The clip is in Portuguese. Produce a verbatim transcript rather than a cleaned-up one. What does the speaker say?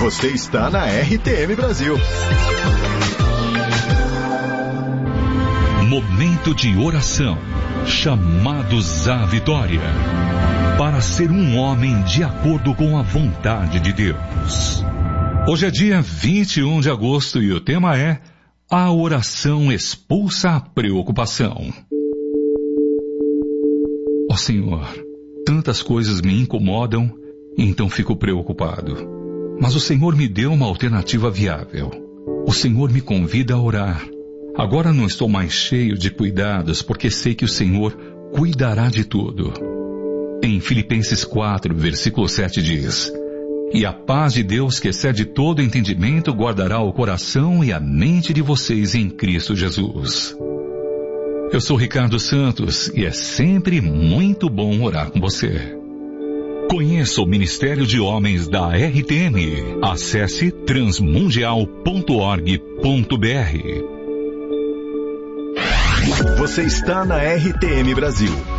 Você está na R T M Brasil. Momento de oração. Chamados à vitória. Para ser um homem de acordo com a vontade de Deus. Hoje é dia vinte e um de agosto e o tema é: a oração expulsa a preocupação. Ó Senhor, tantas coisas me incomodam, então fico preocupado. Mas o Senhor me deu uma alternativa viável. O Senhor me convida a orar. Agora não estou mais cheio de cuidados, porque sei que o Senhor cuidará de tudo. Em Filipenses quatro, versículo sete diz: e a paz de Deus, que excede todo entendimento, guardará o coração e a mente de vocês em Cristo Jesus. Eu sou Ricardo Santos e é sempre muito bom orar com você. Conheça o Ministério de Homens da R T M. Acesse transmundial ponto org ponto br. Você está na R T M Brasil.